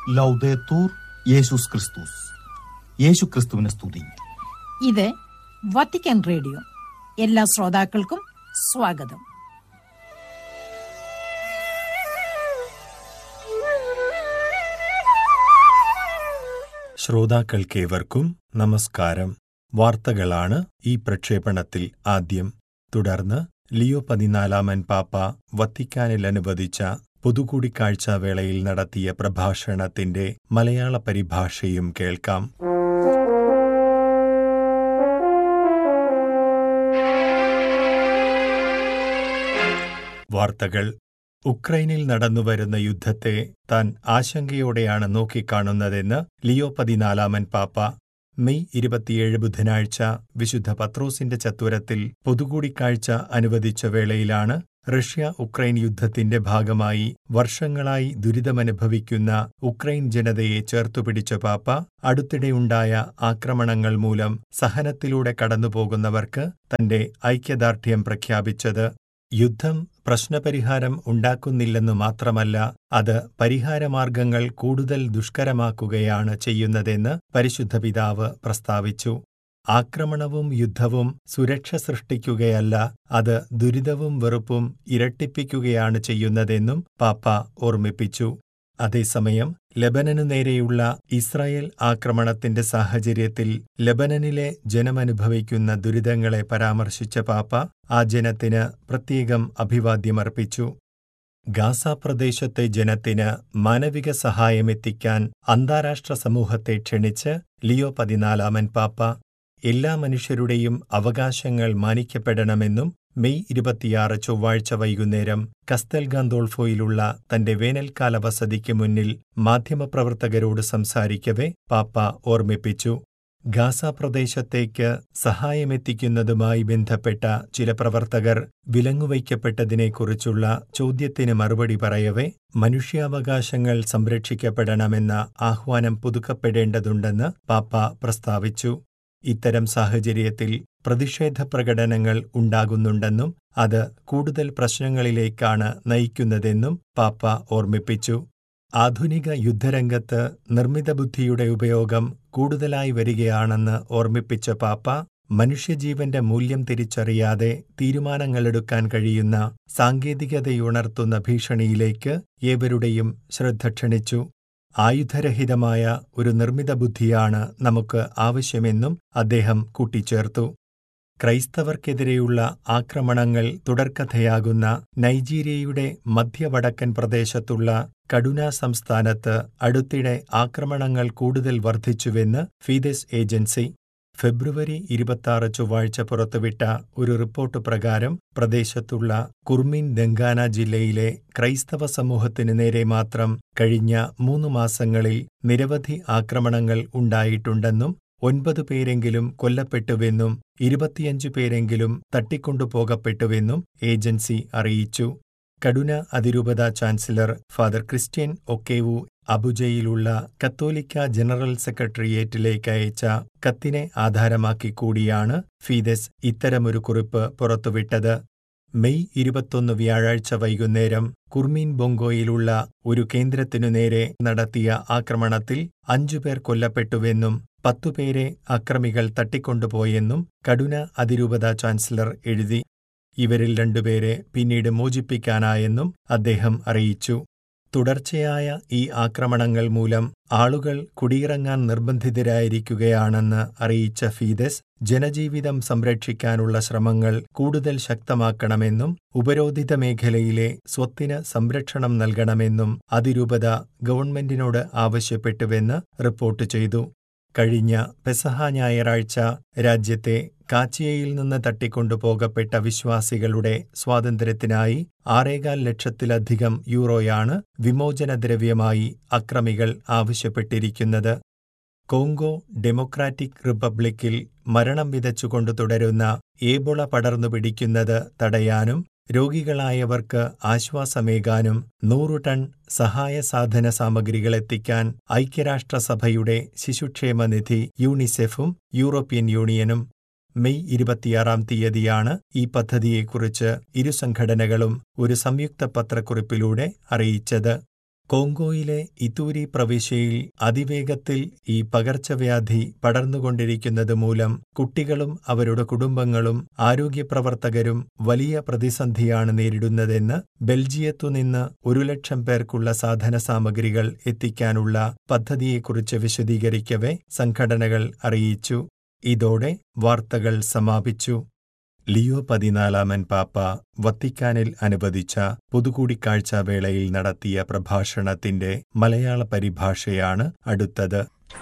ലൗദേത്തൂർ യേശുസ് ക്രിസ്തുസ്. യേശു ക്രിസ്തുവിനെ സ്തുതി. ഇത് വത്തിക്കാൻ റേഡിയോ. എല്ലാ ശ്രോതാക്കൾക്കും സ്വാഗതം. ശ്രോതാക്കൾക്കേവർക്കും നമസ്കാരം. വാർത്തകളാണ് ഈ പ്രക്ഷേപണത്തിൽ ആദ്യം. തുടർന്ന് ലിയോ 14 പാപ്പ വത്തിക്കാനിൽ അനുവദിച്ച പൊതുകൂടിക്കാഴ്ച വേളയിൽ നടത്തിയ പ്രഭാഷണത്തിന്റെ മലയാള പരിഭാഷയും കേൾക്കാം. വാർത്തകൾ. ഉക്രൈനിൽ നടന്നുവരുന്ന യുദ്ധത്തെ താൻ ആശങ്കയോടെയാണ് നോക്കിക്കാണുന്നതെന്ന് ലിയോ 14 പാപ്പ മെയ് 27 ബുധനാഴ്ച വിശുദ്ധ പത്രോസിന്റെ ചത്വരത്തിൽ പൊതുകൂടിക്കാഴ്ച അനുവദിച്ച വേളയിലാണ് റഷ്യ ഉക്രൈൻ യുദ്ധത്തിന്റെ ഭാഗമായി വർഷങ്ങളായി ദുരിതമനുഭവിക്കുന്ന ഉക്രൈൻ ജനതയെ ചേർത്തുപിടിച്ച പാപ്പ അടുത്തിടെയുണ്ടായ ആക്രമണങ്ങൾ മൂലം സഹനത്തിലൂടെ കടന്നുപോകുന്നവർക്ക് തന്റെ ഐക്യദാർഢ്യം പ്രഖ്യാപിച്ചത്. യുദ്ധം പ്രശ്നപരിഹാരം ഉണ്ടാക്കുന്നില്ലെന്നു മാത്രമല്ല, അത് പരിഹാരമാർഗങ്ങൾ കൂടുതൽ ദുഷ്കരമാക്കുകയാണ് ചെയ്യുന്നതെന്ന് പരിശുദ്ധ പിതാവ് പ്രസ്താവിച്ചു. ആക്രമണവും യുദ്ധവും സുരക്ഷ സൃഷ്ടിക്കുകയല്ല, അത് ദുരിതവും വെറുപ്പും ഇരട്ടിപ്പിക്കുകയാണ് ചെയ്യുന്നതെന്നും പാപ്പ ഓർമ്മിപ്പിച്ചു. അതേസമയം ലെബനനു നേരെയുള്ള ഇസ്രായേൽ ആക്രമണത്തിന്റെ സാഹചര്യത്തിൽ ലെബനനിലെ ജനമനുഭവിക്കുന്ന ദുരിതങ്ങളെ പരാമർശിച്ച പാപ്പ ആ ജനത്തിന് പ്രത്യേകം അഭിവാദ്യമർപ്പിച്ചു. ഗാസ പ്രദേശത്തെ ജനത്തിന് മാനവിക സഹായമെത്തിക്കാൻ അന്താരാഷ്ട്ര സമൂഹത്തെ ക്ഷണിച്ച് ലിയോ 14 പാപ്പ എല്ലാ മനുഷ്യരുടെയും അവകാശങ്ങൾ മാനിക്കപ്പെടണമെന്നും മെയ് 26 ചൊവ്വാഴ്ച വൈകുന്നേരം കസ്തൽ ഗാന്തോൾഫോയിലുള്ള തന്റെ വേനൽക്കാല വസതിക്ക് മുന്നിൽ മാധ്യമപ്രവർത്തകരോട് സംസാരിക്കവെ പാപ്പ ഓർമ്മിപ്പിച്ചു. ഗാസ പ്രദേശത്തേക്ക് സഹായമെത്തിക്കുന്നതുമായി ബന്ധപ്പെട്ട ചില പ്രവർത്തകർ വിലങ്ങുവയ്ക്കപ്പെട്ടതിനെക്കുറിച്ചുള്ള ചോദ്യത്തിന് മറുപടി പറയവെ മനുഷ്യാവകാശങ്ങൾ സംരക്ഷിക്കപ്പെടണമെന്ന ആഹ്വാനം പുതുക്കപ്പെടേണ്ടതുണ്ടെന്ന് പാപ്പ പ്രസ്താവിച്ചു. ഇത്തരം സാഹചര്യത്തിൽ പ്രതിഷേധ പ്രകടനങ്ങൾ ഉണ്ടാകുന്നുണ്ടെന്നും അത് കൂടുതൽ പ്രശ്നങ്ങളിലേക്കാണ് നയിക്കുന്നതെന്നും പാപ്പ ഓർമ്മിപ്പിച്ചു. ആധുനിക യുദ്ധരംഗത്ത് നിർമ്മിതബുദ്ധിയുടെ ഉപയോഗം കൂടുതലായി വരികയാണെന്ന് ഓർമ്മിപ്പിച്ച പാപ്പ മനുഷ്യജീവന്റെ മൂല്യം തിരിച്ചറിയാതെ തീരുമാനങ്ങളെടുക്കാൻ കഴിയുന്ന സാങ്കേതികതയുണർത്തുന്ന ഭീഷണിയിലേക്ക് ഏവരുടെയും ശ്രദ്ധ ക്ഷണിച്ചു. ആയുധരഹിതമായ ഒരു നിർമ്മിത ബുദ്ധിയാണ് നമുക്ക് ആവശ്യമെന്നും അദ്ദേഹം കൂട്ടിച്ചേർത്തു. ക്രൈസ്തവർക്കെതിരെയുള്ള ആക്രമണങ്ങൾ തുടർക്കഥയാകുന്ന നൈജീരിയയുടെ മധ്യവടക്കൻ പ്രദേശത്തുള്ള കഡുന സംസ്ഥാനത്ത് അടുത്തിടെ ആക്രമണങ്ങൾ കൂടുതൽ വർദ്ധിച്ചുവെന്ന് ഫീദെസ് ഏജൻസി ഫെബ്രുവരി 26 ചൊവ്വാഴ്ച പുറത്തുവിട്ട ഒരു റിപ്പോർട്ട് പ്രകാരം പ്രദേശത്തുള്ള കുർമിൻ ദെങ്കാന ജില്ലയിലെ ക്രൈസ്തവ സമൂഹത്തിനു നേരെ മാത്രം കഴിഞ്ഞ 3 മാസങ്ങളിൽ നിരവധി ആക്രമണങ്ങൾ ഉണ്ടായിട്ടുണ്ടെന്നും 9 പേരെങ്കിലും കൊല്ലപ്പെട്ടുവെന്നും 25 പേരെങ്കിലും തട്ടിക്കൊണ്ടുപോകപ്പെട്ടുവെന്നും ഏജൻസി അറിയിച്ചു. കഡുന അതിരൂപത ചാൻസലർ ഫാദർ ക്രിസ്റ്റ്യൻ ഒക്കേവു അബുജയിലുള്ള കത്തോലിക്ക ജനറൽ സെക്രട്ടേറിയറ്റിലേക്ക് അയച്ച കത്തിനെ ആധാരമാക്കി കൂടിയാണ് ഫീദെസ് ഇത്തരമൊരു കുറിപ്പ് പുറത്തുവിട്ടത്. മെയ് 21 വ്യാഴാഴ്ച വൈകുന്നേരം കുർമീൻ ബൊങ്കോയിലുള്ള ഒരു കേന്ദ്രത്തിനു നേരെ നടത്തിയ ആക്രമണത്തിൽ 5 പേർ കൊല്ലപ്പെട്ടുവെന്നും 10 പേരെ അക്രമികൾ തട്ടിക്കൊണ്ടുപോയെന്നും കഡുന അതിരൂപത ചാൻസലർ എഴുതി. ഇവരിൽ 2 പേരെ പിന്നീട് മോചിപ്പിക്കാനായെന്നും അദ്ദേഹം അറിയിച്ചു. തുടർച്ചയായ ഈ ആക്രമണങ്ങൾ മൂലം ആളുകൾ കുടിയിറങ്ങാൻ നിർബന്ധിതരായിരിക്കുകയാണെന്ന് അറിയിച്ച ഫീദെസ് ജനജീവിതം സംരക്ഷിക്കാനുള്ള ശ്രമങ്ങൾ കൂടുതൽ ശക്തമാക്കണമെന്നും ഉപരോധിത മേഖലയിലെ സ്വത്തിന് സംരക്ഷണം നൽകണമെന്നും അതിരൂപത ഗവൺമെന്റിനോട് ആവശ്യപ്പെട്ടുവെന്ന് റിപ്പോർട്ട് ചെയ്തു. കഴിഞ്ഞ പെസഹ ഞായറാഴ്ച രാജ്യത്തെ കാച്ചിയയിൽ നിന്ന് തട്ടിക്കൊണ്ടുപോകപ്പെട്ട വിശ്വാസികളുടെ സ്വാതന്ത്ര്യത്തിനായി 6.25 ലക്ഷത്തിലധികം യൂറോയാണ് വിമോചനദ്രവ്യമായി അക്രമികൾ ആവശ്യപ്പെട്ടിരിക്കുന്നത്. കോങ്കോ ഡെമോക്രാറ്റിക് റിപ്പബ്ലിക്കിൽ മരണം വിതച്ചുകൊണ്ട് തുടരുന്ന ഏബോള പടർന്നുപിടിക്കുന്നത് തടയാനും രോഗികളായവർക്ക് ആശ്വാസമേകാനും 100 ടൺ സഹായ സാധന സാമഗ്രികളെത്തിക്കാൻ ഐക്യരാഷ്ട്രസഭയുടെ ശിശുക്ഷേമനിധി യൂണിസെഫും യൂറോപ്യൻ യൂണിയനും മെയ് 26 ഈ പദ്ധതിയെക്കുറിച്ച് ഇരു സംഘടനകളും ഒരു സംയുക്ത പത്രക്കുറിപ്പിലൂടെ അറിയിച്ചത്. കോങ്കോയിലെ ഇതൂരി പ്രവിശ്യയിൽ അതിവേഗത്തിൽ ഈ പകർച്ചവ്യാധി പടർന്നുകൊണ്ടിരിക്കുന്നത് മൂലം കുട്ടികളും അവരുടെ കുടുംബങ്ങളും ആരോഗ്യപ്രവർത്തകരും വലിയ പ്രതിസന്ധിയാണ് നേരിടുന്നതെന്ന് ബെൽജിയത്തുനിന്ന് 100,000 പേർക്കുള്ള സാധനസാമഗ്രികൾ എത്തിക്കാനുള്ള പദ്ധതിയെക്കുറിച്ച് വിശദീകരിക്കവെ സംഘടനകൾ അറിയിച്ചു. ഇതോടെ വാർത്തകൾ സമാപിച്ചു. ലിയോ 14 പാപ്പ വത്തിക്കാനിൽ അനുവദിച്ച പൊതുകൂടിക്കാഴ്ച വേളയിൽ നടത്തിയ പ്രഭാഷണത്തിന്റെ മലയാള പരിഭാഷയാണ് അടുത്തത്.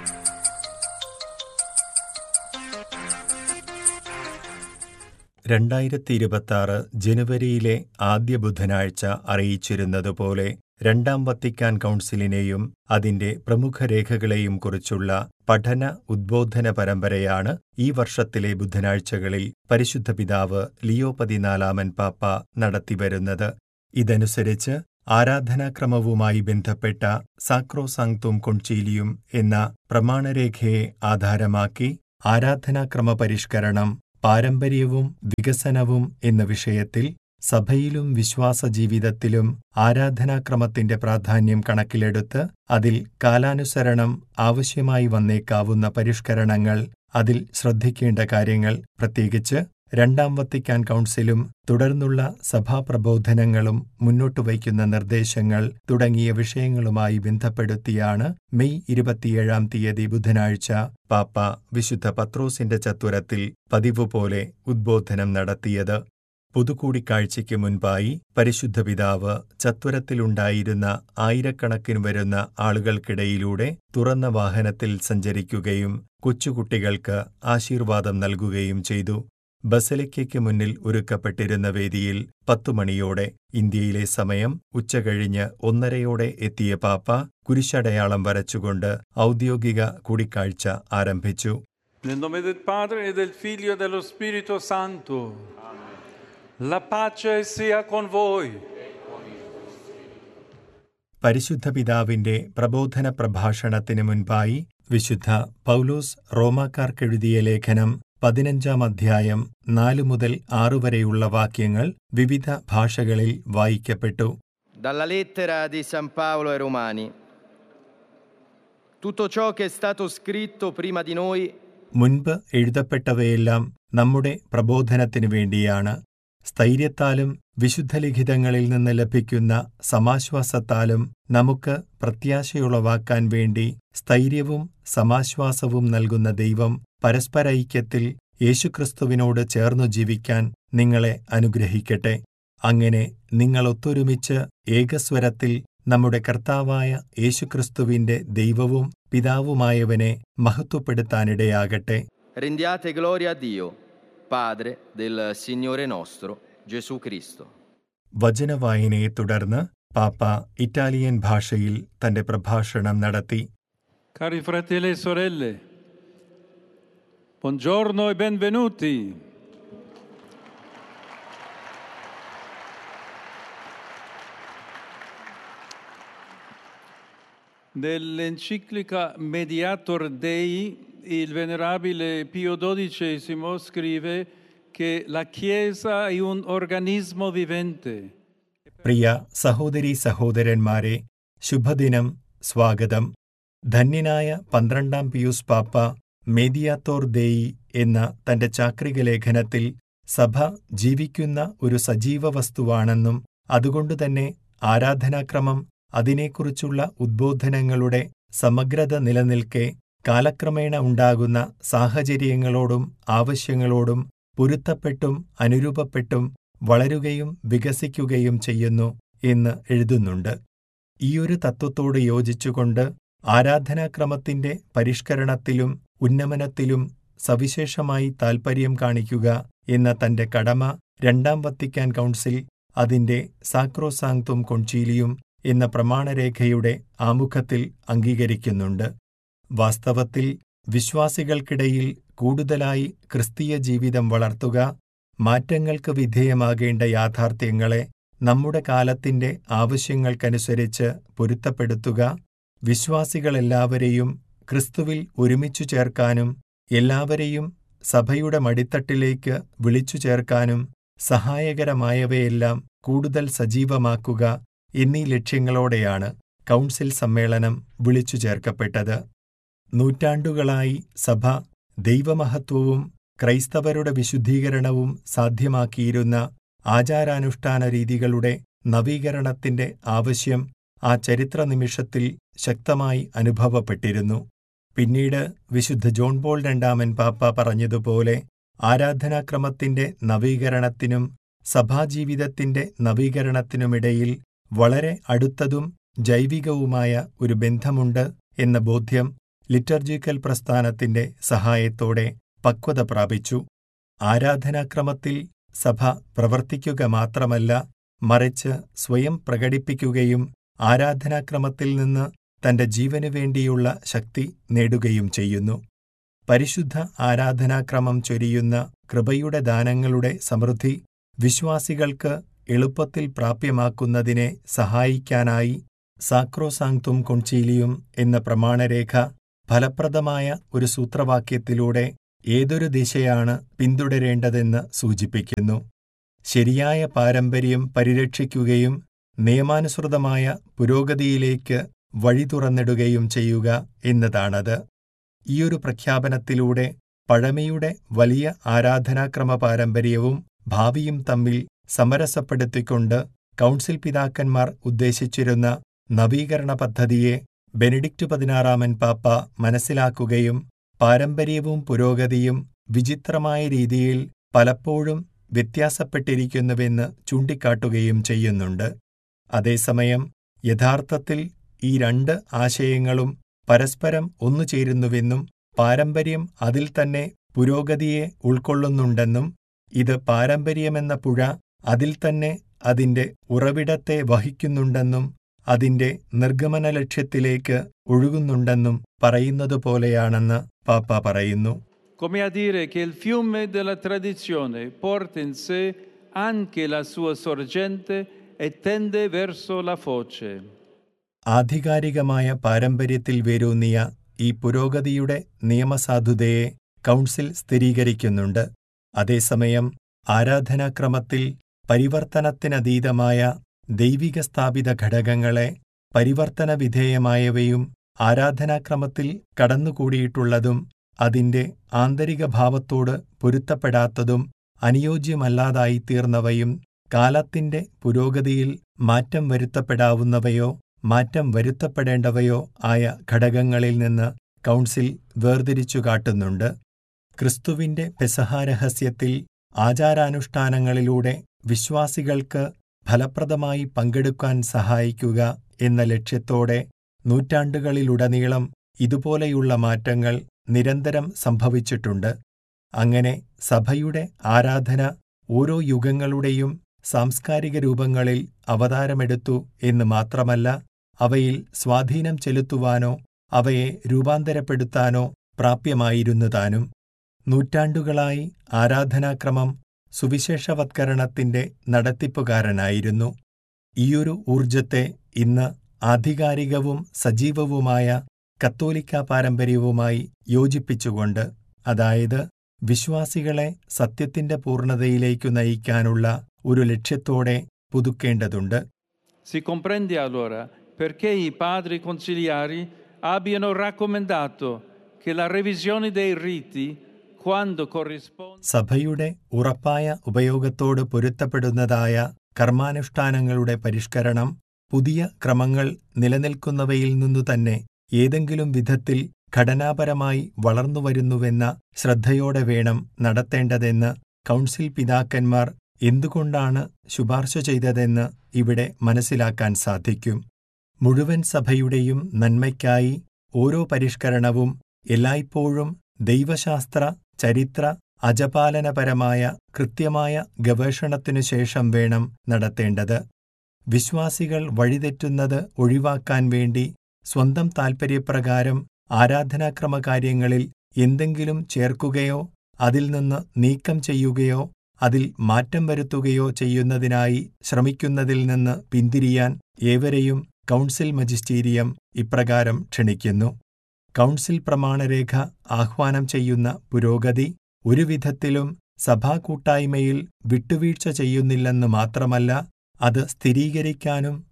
ജനുവരിയിലെ ആദ്യ ബുധനാഴ്ച അറിയിച്ചിരുന്നതുപോലെ രണ്ടാം വത്തിക്കാൻ കൗൺസിലിനെയും അതിന്റെ പ്രമുഖ രേഖകളെയും കുറിച്ചുള്ള പഠന ഉദ്ബോധന പരമ്പരയാണ് ഈ വർഷത്തിലെ ബുധനാഴ്ചകളിൽ പരിശുദ്ധ പിതാവ് ലിയോ 14 പാപ്പ നടത്തിവരുന്നത്. ഇതനുസരിച്ച് ആരാധനാക്രമവുമായി ബന്ധപ്പെട്ട സാക്രോസാങ്ക്തും കൊൺചീലിയും എന്ന പ്രമാണരേഖയെ ആധാരമാക്കി ആരാധനാക്രമ പരിഷ്കരണം, പാരമ്പര്യവും വികസനവും എന്ന വിഷയത്തിൽ സഭയിലും വിശ്വാസജീവിതത്തിലും ആരാധനാക്രമത്തിന്റെ പ്രാധാന്യം കണക്കിലെടുത്ത് അതിൽ കാലാനുസരണം ആവശ്യമായി വന്നേക്കാവുന്ന പരിഷ്കരണങ്ങൾ, അതിൽ ശ്രദ്ധിക്കേണ്ട കാര്യങ്ങൾ, പ്രത്യേകിച്ച് രണ്ടാം വത്തിക്കാൻ കൗൺസിലും തുടർന്നുള്ള സഭാപ്രബോധനങ്ങളും മുന്നോട്ടുവയ്ക്കുന്ന നിർദ്ദേശങ്ങൾ തുടങ്ങിയ വിഷയങ്ങളുമായി ബന്ധപ്പെടുത്തിയാണ് മെയ് 27 ബുധനാഴ്ച പാപ്പ വിശുദ്ധ പത്രോസിന്റെ ചത്വരത്തിൽ പതിവുപോലെ ഉദ്ബോധനം നടത്തിയത്. പൊതുകൂടിക്കാഴ്ചയ്ക്ക് മുൻപായി പരിശുദ്ധ പിതാവ് ചത്വരത്തിലുണ്ടായിരുന്ന ആയിരക്കണക്കിന് വരുന്ന ആളുകൾക്കിടയിലൂടെ തുറന്ന വാഹനത്തിൽ സഞ്ചരിക്കുകയും കൊച്ചുകുട്ടികൾക്ക് ആശീർവാദം നൽകുകയും ചെയ്തു. ബസലിക്കയ്ക്ക് മുന്നിൽ ഒരുക്കപ്പെട്ടിരുന്ന വേദിയിൽ 10 മണിയോടെ, ഇന്ത്യയിലെ സമയം ഉച്ചകഴിഞ്ഞ് 1:30 എത്തിയ പാപ്പ കുരിശടയാളം വരച്ചുകൊണ്ട് ഔദ്യോഗിക കൂടിക്കാഴ്ച ആരംഭിച്ചു. Nel nome del Padre e del Figlio e dello Spirito Santo. La pace sia con voi. പരിശുദ്ധ പിതാവിന്റെ പ്രബോധന പ്രഭാഷണത്തിന് മുൻപായി വിശുദ്ധ പൗലോസ് റോമാക്കാർക്കെഴുതിയ ലേഖനം 15 അധ്യായം 4 മുതൽ 6 വരെയുള്ള വാക്യങ്ങൾ വിവിധ ഭാഷകളിൽ വായിക്കപ്പെട്ടു. Dalla lettera di San Paolo ai Romani. Tutto ciò che è stato scritto prima di noi. മുൻപ് എഴുതപ്പെട്ടവയെല്ലാം നമ്മുടെ പ്രബോധനത്തിനു വേണ്ടിയാണ്. സ്ഥൈര്യത്താലും വിശുദ്ധലിഖിതങ്ങളിൽ നിന്ന് ലഭിക്കുന്ന സമാശ്വാസത്താലും നമുക്ക് പ്രത്യാശയുളവാക്കാൻ വേണ്ടി സ്ഥൈര്യവും സമാശ്വാസവും നൽകുന്ന ദൈവം പരസ്പരൈക്യത്തിൽ യേശുക്രിസ്തുവിനോട് ചേർന്നു ജീവിക്കാൻ നിങ്ങളെ അനുഗ്രഹിക്കട്ടെ. അങ്ങനെ നിങ്ങൾ ഒത്തൊരുമിച്ച് ഏകസ്വരത്തിൽ നമ്മുടെ കർത്താവായ യേശുക്രിസ്തുവിന്റെ ദൈവവും പിതാവുമായവനെ മഹത്വപ്പെടുത്താനിടയാകട്ടെ. Rendiate gloria a Dio, Padre del Signore nostro, Gesù Cristo. വചനവായനയെ തുടർന്ന് പാപ്പ ഇറ്റാലിയൻ ഭാഷയിൽ തന്റെ പ്രഭാഷണം നടത്തി. Cari fratelli e sorelle, buongiorno e benvenuti. Nell'enciclica Mediator Dei, il venerabile Pio XII scrive che la Chiesa è un organismo vivente. പ്രിയ സഹോദരീ സഹോദരന്മാരെ, ശുഭദിനം, സ്വാഗതം. ധന്യനായ 12 പിയൂസ് പാപ്പ മേദിയാത്തോർ ദേയി എന്ന തന്റെ ചാക്രിക ലേഖനത്തിൽ സഭ ജീവിക്കുന്ന ഒരു സജീവ വസ്തുവാണെന്നും അതുകൊണ്ടുതന്നെ ആരാധനാക്രമം, അതിനെക്കുറിച്ചുള്ള ഉദ്ബോധനങ്ങളുടെ സമഗ്രത നിലനിൽക്കെ കാലക്രമേണ ഉണ്ടാകുന്ന സാഹചര്യങ്ങളോടും ആവശ്യങ്ങളോടും പൊരുത്തപ്പെട്ടും അനുരൂപപ്പെട്ടും വളരുകയും വികസിക്കുകയും ചെയ്യുന്നു എന്ന് എഴുതുന്നുണ്ട്. ഈയൊരു തത്വത്തോട് യോജിച്ചുകൊണ്ട് ആരാധനാക്രമത്തിന്റെ പരിഷ്കരണത്തിലും ഉന്നമനത്തിലും സവിശേഷമായി താൽപര്യം കാണിക്കുക എന്ന തന്റെ കടമ രണ്ടാം വത്തിക്കാൻ കൗൺസിൽ അതിന്റെ സാക്രോസാങ്ക്തും കൊൺചീലിയും എന്ന പ്രമാണരേഖയുടെ ആമുഖത്തിൽ അംഗീകരിക്കുന്നുണ്ട്. വാസ്തവത്തിൽ വിശ്വാസികൾക്കിടയിൽ കൂടുതലായി ക്രിസ്തീയ ജീവിതം വളർത്തുക, മാറ്റങ്ങൾക്ക് വിധേയമാകേണ്ട യാഥാർത്ഥ്യങ്ങളെ നമ്മുടെ കാലത്തിന്റെ ആവശ്യങ്ങൾക്കനുസരിച്ച് പൊരുത്തപ്പെടുത്തുക, വിശ്വാസികളെല്ലാവരെയും ക്രിസ്തുവിൽ ഒരുമിച്ചു ചേർക്കാനും എല്ലാവരെയും സഭയുടെ മടിത്തട്ടിലേക്ക് വിളിച്ചു ചേർക്കാനും സഹായകരമായവയെല്ലാം കൂടുതൽ സജീവമാക്കുക എന്നീ ലക്ഷ്യങ്ങളോടെയാണ് കൗൺസിൽ സമ്മേളനം വിളിച്ചു ചേർക്കപ്പെട്ടത്. നൂറ്റാണ്ടുകളായി സഭ ദൈവമഹത്വവും ക്രൈസ്തവരുടെ വിശുദ്ധീകരണവും സാധ്യമാക്കിയിരുന്ന ആചാരാനുഷ്ഠാന രീതികളുടെ നവീകരണത്തിന്റെ ആവശ്യം ആ ചരിത്ര നിമിഷത്തിൽ ശക്തമായി അനുഭവപ്പെട്ടിരുന്നു. പിന്നീട് വിശുദ്ധ ജോൺ പോൾ രണ്ടാമൻ പാപ്പ പറഞ്ഞതുപോലെ ആരാധനാക്രമത്തിന്റെ നവീകരണത്തിനും സഭാജീവിതത്തിന്റെ നവീകരണത്തിനുമിടയിൽ വളരെ അടുത്തതും ജൈവികവുമായ ഒരു ബന്ധമുണ്ട് എന്ന ബോധ്യം ലിറ്റർജിക്കൽ പ്രസ്ഥാനത്തിന്റെ സഹായത്തോടെ പക്വത പ്രാപിച്ചു. ആരാധനാക്രമത്തിൽ സഭ പ്രവർത്തിക്കുക മാത്രമല്ല, മറിച്ച് സ്വയം പ്രകടിപ്പിക്കുകയും ആരാധനാക്രമത്തിൽ നിന്ന് തന്റെ ജീവനു വേണ്ടിയുള്ള ശക്തി നേടുകയും ചെയ്യുന്നു. പരിശുദ്ധ ആരാധനാക്രമം ചൊരിയുന്ന കൃപയുടെ ദാനങ്ങളുടെ സമൃദ്ധി വിശ്വാസികൾക്ക് എളുപ്പത്തിൽ പ്രാപ്യമാക്കുന്നതിനെ സഹായിക്കാനായി സാക്രോസാങ്ക്തും കൊൺചീലിയും എന്ന പ്രമാണരേഖ ഫലപ്രദമായ ഒരു സൂത്രവാക്യത്തിലൂടെ ഏതൊരു ദിശയാണ് പിന്തുടരേണ്ടതെന്ന് സൂചിപ്പിക്കുന്നു. ശരിയായ പാരമ്പര്യം പരിരക്ഷിക്കുകയും നിയമാനുസൃതമായ പുരോഗതിയിലേക്ക് വഴി തുറന്നിടുകയും ചെയ്യുക എന്നതാണത്. ഈയൊരു പ്രഖ്യാപനത്തിലൂടെ പഴമയുടെ വലിയ ആരാധനാക്രമ പാരമ്പര്യവും ഭാവിയും തമ്മിൽ സമരസപ്പെടുത്തിക്കൊണ്ട് കൗൺസിൽ പിതാക്കന്മാർ ഉദ്ദേശിച്ചിരുന്ന നവീകരണ പദ്ധതിയെ ബെനഡിക്റ്റ് 16 പാപ്പ മനസ്സിലാക്കുകയും പാരമ്പര്യവും പുരോഗതിയും വിചിത്രമായ രീതിയിൽ പലപ്പോഴും വ്യത്യാസപ്പെട്ടിരിക്കുന്നുവെന്ന് ചൂണ്ടിക്കാട്ടുകയും ചെയ്യുന്നുണ്ട്. അതേസമയം യഥാർത്ഥത്തിൽ ഈ രണ്ട് ആശയങ്ങളും പരസ്പരം ഒന്നുചേരുന്നുവെന്നും പാരമ്പര്യം അതിൽ തന്നെ പുരോഗതിയെ ഉൾക്കൊള്ളുന്നുണ്ടെന്നും ഇത് പാരമ്പര്യമെന്ന പുഴ അതിൽ തന്നെ അതിന്റെ ഉറവിടത്തെ വഹിക്കുന്നുണ്ടെന്നും അതിന്റെ നിർഗമന ലക്ഷ്യത്തിലേക്ക് ഒഴുകുന്നുണ്ടെന്നും പറയുന്നതുപോലെയാണെന്ന് പാപ്പ പറയുന്നു. Come a dire che il fiume della tradizione porta in sé anche la sua sorgente e tende verso la foce. ആധികാരികമായ പാരമ്പര്യത്തിൽ വേരൂന്നിയ ഈ പുരോഗതിയുടെ നിയമസാധുതയെ കൗൺസിൽ സ്ഥിരീകരിക്കുന്നുണ്ട്. അതേസമയം ആരാധനാക്രമത്തിൽ പരിവർത്തനത്തിനതീതമായ ദൈവിക സ്ഥാപിത ഘടകങ്ങളെ പരിവർത്തനവിധേയമായവയും ആരാധനാക്രമത്തിൽ കടന്നുകൂടിയിട്ടുള്ളതും അതിന്റെ ആന്തരിക ഭാവത്തോട് പൊരുത്തപ്പെടാത്തതും അനുയോജ്യമല്ലാതായിത്തീർന്നവയും കാലത്തിന്റെ പുരോഗതിയിൽ മാറ്റം വരുത്തപ്പെടാവുന്നവയോ മാറ്റം വരുത്തപ്പെടേണ്ടവയോ ആയ ഘടകങ്ങളിൽ നിന്ന് കൗൺസിൽ വേർതിരിച്ചു കാട്ടുന്നുണ്ട്. ക്രിസ്തുവിന്റെ പെസഹാരഹസ്യത്തിൽ ആചാരാനുഷ്ഠാനങ്ങളിലൂടെ വിശ്വാസികൾക്ക് ഫലപ്രദമായി പങ്കെടുക്കാൻ സഹായിക്കുക എന്ന ലക്ഷ്യത്തോടെ നൂറ്റാണ്ടുകളിലുടനീളം ഇതുപോലെയുള്ള മാറ്റങ്ങൾ നിരന്തരം സംഭവിച്ചിട്ടുണ്ട്. അങ്ങനെ സഭയുടെ ആരാധന ഓരോ യുഗങ്ങളുടെയും സാംസ്കാരിക രൂപങ്ങളിൽ അവതാരമെടുത്തു എന്ന് മാത്രമല്ല, അവയിൽ സ്വാധീനം ചെലുത്തുവാനോ അവയെ രൂപാന്തരപ്പെടുത്താനോ പ്രാപ്യമായിരുന്നതാനും. നൂറ്റാണ്ടുകളായി ആരാധനാക്രമം സുവിശേഷവത്കരണത്തിന്റെ നടത്തിപ്പുകാരനായിരുന്നു. ഈയൊരു ഊർജത്തെ ഇന്ന് ആധികാരികവും സജീവവുമായ കത്തോലിക്ക പാരമ്പര്യവുമായി യോജിപ്പിച്ചുകൊണ്ട്, അതായത് വിശ്വാസികളെ സത്യത്തിന്റെ പൂർണ്ണതയിലേക്കു നയിക്കാനുള്ള ഒരു ലക്ഷ്യത്തോടെ പുതുക്കേണ്ടതുണ്ട്. Si comprende allora perché i padri conciliari abbiano raccomandato che la revisione dei riti quando corrisponde സഭയുടെ ഉറപ്പായ ഉപയോഗത്തോട് പൊരുത്തപ്പെടുന്നതായ കർമാനുഷ്ഠാനങ്ങളുടെ പരിഷ്കരണം പുതിയ ക്രമങ്ങൾ നിലനിൽക്കുന്നവയിൽ നിന്നു തന്നെ ഏതെങ്കിലും വിധത്തിൽ ഘടനാപരമായി വളർന്നുവരുന്നുവെന്ന ശ്രദ്ധയോടെ വേണം നടത്തേണ്ടതെന്ന് കൗൺസിൽ പിതാക്കന്മാർ എന്തുകൊണ്ടാണ് ശുപാർശ ചെയ്തതെന്ന് ഇവിടെ മനസ്സിലാക്കാൻ സാധിക്കും. മുഴുവൻ സഭയുടെയും നന്മയ്ക്കായി ഓരോ പരിഷ്കരണവും എല്ലായ്പ്പോഴും ദൈവശാസ്ത്ര, ചരിത്ര, അജപാലനപരമായ കൃത്യമായ ഗവേഷണത്തിനു ശേഷം വേണം നടത്തേണ്ടത്. വിശ്വാസികൾ വഴിതെറ്റുന്നത് ഒഴിവാക്കാൻ വേണ്ടി സ്വന്തം താൽപര്യപ്രകാരം ആരാധനാക്രമകാര്യങ്ങളിൽ എന്തെങ്കിലും ചേർക്കുകയോ അതിൽ നിന്ന് നീക്കം ചെയ്യുകയോ അതിൽ മാറ്റം വരുത്തുകയോ ചെയ്യുന്നതിനായി ശ്രമിക്കുന്നതിൽ നിന്ന് പിന്തിരിയാൻ ഏവരെയും കൗൺസിൽ മജിസ്റ്റീരിയം ഇപ്രകാരം ക്ഷണിക്കുന്നു. കൗൺസിൽ പ്രമാണരേഖ ആഹ്വാനം ചെയ്യുന്ന പുരോഗതി ഒരു വിധത്തിലും സഭാകൂട്ടായ്മയിൽ വിട്ടുവീഴ്ച ചെയ്യുന്നില്ലെന്ന് മാത്രമല്ല, അത് സ്ഥിരീകരിക്കാനും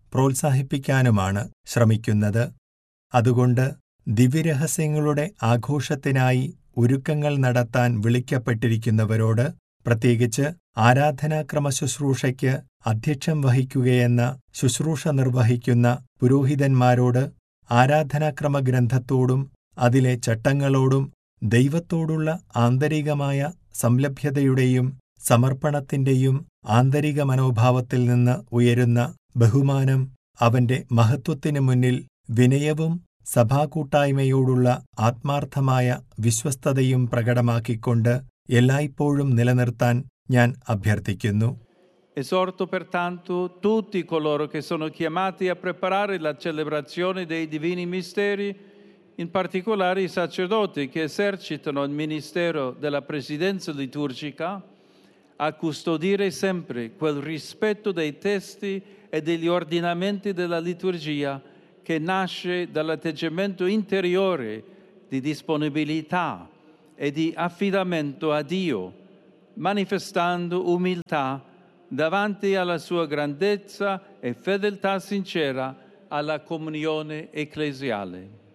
പ്രോത്സാഹിപ്പിക്കാനുമാണ് ശ്രമിക്കുന്നത്. അതുകൊണ്ട് ദിവ്യരഹസ്യങ്ങളുടെ ആഘോഷത്തിനായി ഒരുക്കങ്ങൾ നടത്താൻ വിളിക്കപ്പെട്ടിരിക്കുന്നവരോട്, പ്രത്യേകിച്ച് ആരാധനാക്രമ ശുശ്രൂഷയ്ക്ക് അധ്യക്ഷം വഹിക്കുകയെന്ന ശുശ്രൂഷ നിർവഹിക്കുന്ന പുരോഹിതന്മാരോട്, ആരാധനാക്രമ ഗ്രന്ഥത്തോടും അതിലെ ചട്ടങ്ങളോടും ദൈവത്തോടുള്ള ആന്തരികമായ സംലഭ്യതയുടെയും സമർപ്പണത്തിന്റെയും ആന്തരിക മനോഭാവത്തിൽ നിന്ന് ഉയരുന്ന ബഹുമാനം, അവന്റെ മഹത്വത്തിനു മുന്നിൽ വിനയവും സഭാകൂട്ടായ്മയോടുള്ള ആത്മാർത്ഥമായ വിശ്വസ്തതയും പ്രകടമാക്കിക്കൊണ്ട് എല്ലായ്പ്പോഴും നിലനിർത്താൻ ഞാൻ അഭ്യർത്ഥിക്കുന്നു. Esorto pertanto tutti coloro che sono chiamati a preparare la celebrazione dei divini misteri, in particolare i sacerdoti che esercitano il ministero della presidenza liturgica, a custodire sempre quel rispetto dei testi e degli ordinamenti della liturgia che nasce dall'atteggiamento interiore di disponibilità e di affidamento a Dio, manifestando umiltà davanti alla sua grandezza e fedeltà sincera alla comunione ecclesiale.